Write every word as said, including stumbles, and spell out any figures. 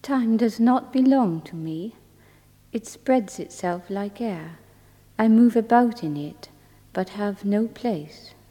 Time does not belong to me. It spreads itself like air. I move about in it, but have no place.